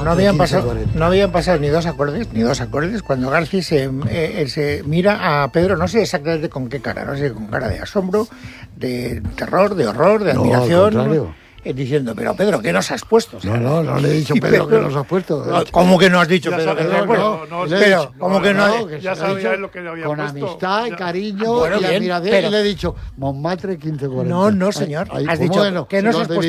no habían pasado ni dos acordes, cuando Garci se mira a Pedro, no sé exactamente con qué cara, no sé, con cara de asombro, de terror, de horror, de admiración. Diciendo, pero Pedro, ¿qué nos has puesto? No le he dicho Pedro que nos has puesto. ¿Cómo que no has dicho Pedro que nos has puesto? Pero, ¿cómo que no? Ya sabía lo que le había con puesto. Con amistad y cariño y admiración. Y le he dicho, Montmartre 1540. No, señor. Has dicho que nos has puesto.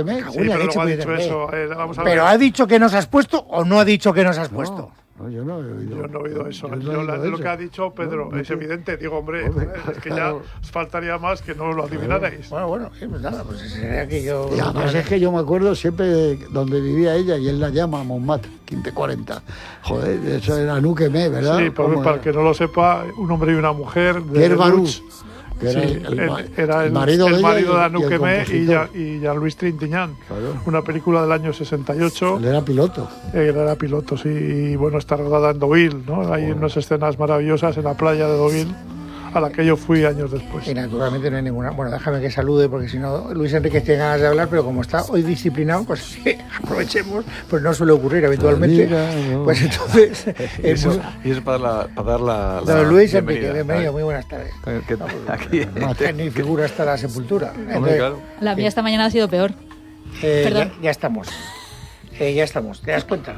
Pero ¿ha dicho que nos has puesto o no ha dicho que nos has puesto? No, yo no he oído. Yo no he oído eso. Lo que ha dicho Pedro es evidente. Digo, hombre, es que ya os faltaría más que no lo adivinarais. Bueno, pues nada, pues sería que yo... Y además es que yo me acuerdo siempre de donde vivía ella y él la llama Montmartre, 1540. Joder, eso era Núqueme, ¿verdad? Sí, para el que no lo sepa, un hombre y una mujer de Pierre Barou. Que era el marido de Anouk Aimée y Jean-Louis Trintignant. Claro. Una película del año 68. Él era piloto. Sí. Y bueno, está rodada en Deauville, ¿no? Hay unas escenas maravillosas en la playa de Deauville, a la que yo fui años después. Y naturalmente no hay ninguna... Bueno, déjame que salude, porque si no, Luis Enrique tiene ganas de hablar, pero como está hoy disciplinado, pues sí, aprovechemos, pues no suele ocurrir habitualmente. Pues entonces... y es para dar la don Luis Enrique, bienvenido, muy buenas tardes. Aquí ni figura hasta la sepultura. Claro. La mía esta mañana ha sido peor. Perdón. Ya estamos. Ya estamos, ¿te das cuenta?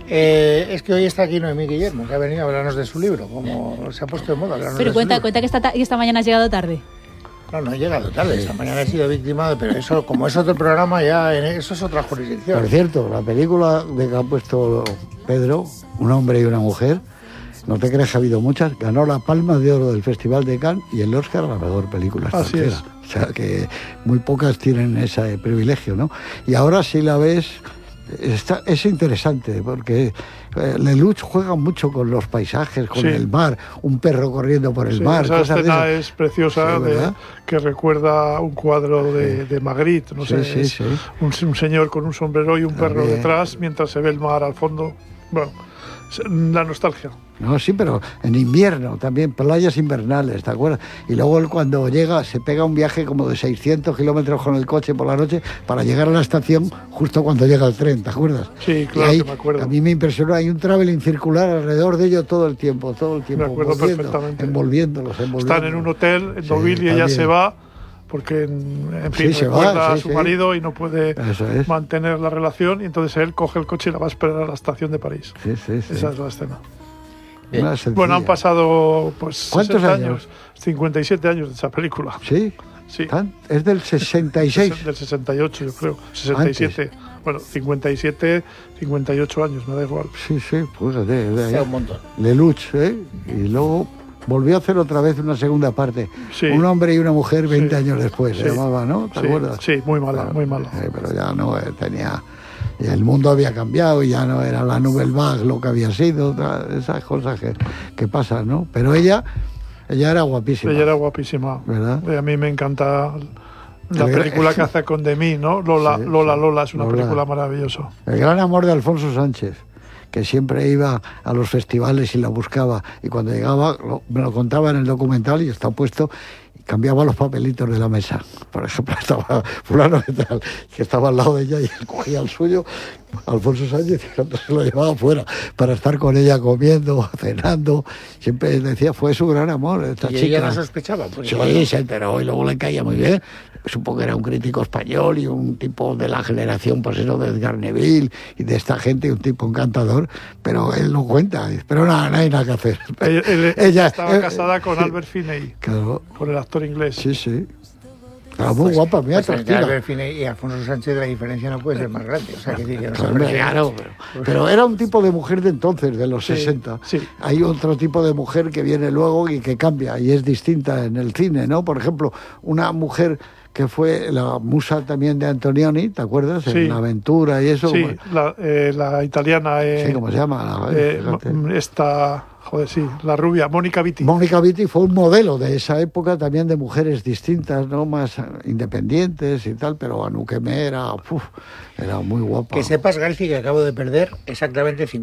Es que hoy está aquí Noemí Guillermo, que ha venido a hablarnos de su libro, como se ha puesto de moda. Pero cuenta que esta mañana has llegado tarde. No he llegado tarde, esta mañana he sido víctima, pero eso, como es otro programa, ya eso es otra jurisdicción. Por cierto, la película de que ha puesto Pedro, Un hombre y una mujer, no te creas que ha habido muchas, ganó la Palma de Oro del Festival de Cannes y el Oscar a la mejor película extranjera. Así es. O sea que muy pocas tienen ese privilegio, ¿no? Y ahora si la ves... es interesante porque Lelouch juega mucho con los paisajes, con el mar, un perro corriendo por el mar. Esa escena es preciosa, que recuerda un cuadro de Magritte, no sé, un señor con un sombrero y un perro detrás mientras se ve el mar al fondo. Bueno, la nostalgia. No, sí, pero en invierno también, playas invernales, ¿te acuerdas? Y luego él cuando llega se pega un viaje como de 600 kilómetros con el coche por la noche para llegar a la estación justo cuando llega el tren, ¿te acuerdas? Sí, claro, que me acuerdo. A mí me impresionó, hay un traveling circular alrededor de ello todo el tiempo. Me acuerdo perfectamente. Envolviéndolos. Están en un hotel en Deauville y ella se va porque, en fin, recuerda a su marido y no puede mantener la relación, y entonces él coge el coche y la va a esperar a la estación de París. Esa es la escena. Bueno, han pasado pues ¿cuántos años? 57 años de esa película. ¿Sí? Es del 66. Del 68, yo creo. 67. Antes. Bueno, 57, 58 años, me da igual. Sí, fíjate. Un montón. Lelouch, y luego volvió a hacer otra vez una segunda parte. Un hombre y una mujer 20 años después, se llamaba, ¿no? ¿Te acuerdas? Sí, muy mala, muy mala. Pero ya no tenía... El mundo había cambiado y ya no era la Nouvelle Vague lo que había sido, esas cosas que pasan, ¿no? Pero ella era guapísima. Ella era guapísima, ¿verdad? A mí me encanta la película que hace con Demi, ¿no? Lola, es una película maravillosa. El gran amor de Alfonso Sánchez, que siempre iba a los festivales y la buscaba, y cuando llegaba me lo contaba en el documental y está puesto, cambiaba los papelitos de la mesa. Por ejemplo, estaba fulano de tal, que estaba al lado de ella y él cogía el suyo, Alfonso Sánchez, y cuando se lo llevaba fuera para estar con ella comiendo, cenando. Siempre decía, fue su gran amor esta chica. ¿Y ella no sospechaba? Sí, se enteró y luego le caía muy bien. Supongo que era un crítico español y un tipo de la generación, pues eso, de Edgar Neville y de esta gente, un tipo encantador, pero él no cuenta, pero no hay nada que hacer. Ella estaba casada con Albert Finney, claro, con el actor inglés. Sí. Era muy guapa, muy atractiva. Albert Finney y Alfonso Sánchez, la diferencia no puede ser más grande. O sea, pero era un tipo de mujer de entonces, de los 60. Sí. Hay otro tipo de mujer que viene luego y que cambia y es distinta en el cine, ¿no? Por ejemplo, una mujer que fue la musa también de Antonioni, ¿te acuerdas? En La Aventura y eso. Sí, la italiana. ¿Cómo se llama? La rubia, Mónica Vitti. Mónica Vitti fue un modelo de esa época también de mujeres distintas, ¿no? Más independientes y tal, pero Anouk Aimée era muy guapa. Que sepas, García, que acabo de perder exactamente 50.